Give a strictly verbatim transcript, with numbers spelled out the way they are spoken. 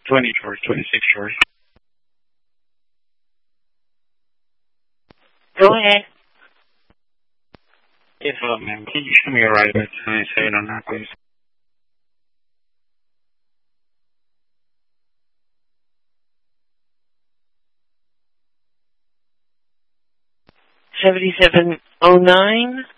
twenty George, twenty-six George. Go ahead. Yes, hello, ma'am. Can you show me a ride back to ninety-seven on that, please? seventy-seven oh nine.